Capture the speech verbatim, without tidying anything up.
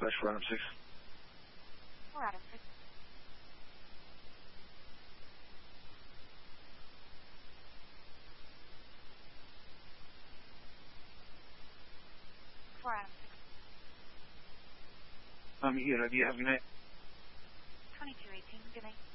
dispatch for Adam six. For Adam six. For Adam six. Um, yeah, do you have a good night? twenty-two eighteen, good night.